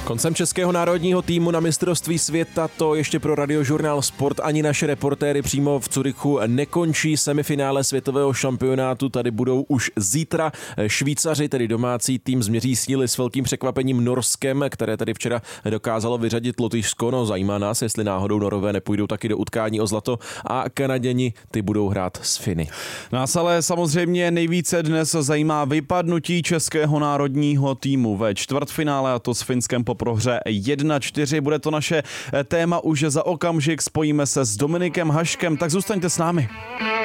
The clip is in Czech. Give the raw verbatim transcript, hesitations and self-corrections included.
Koncem českého národního týmu na mistrovství světa to ještě pro Radiožurnál Sport ani naše reportéry přímo v Curychu nekončí. Semifinále světového šampionátu tady budou už zítra. Švýcaři, tedy domácí tým, změří síly s velkým překvapením Norskem, které tady včera dokázalo vyřadit Lotyšsko. No, zajímá nás, jestli náhodou Norové nepůjdou taky do utkání o zlato, a Kanaděni, ty budou hrát s Finy. Nás ale samozřejmě nejvíce dnes zajímá vypadnutí českého národního týmu ve čtvrtfinále, a to s Finskem po prohře jedna čtyři. Bude to naše téma už za okamžik. Spojíme se s Dominikem Haškem, tak zůstaňte s námi.